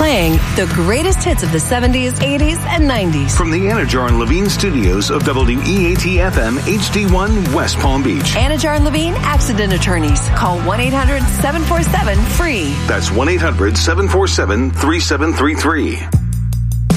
playing the greatest hits of the 70s, 80s, and 90s. From the Anajar and Levine studios of WEAT-FM HD1 West Palm Beach. Anajar and Levine Accident Attorneys. Call 1-800-747-FREE. That's 1-800-747-3733.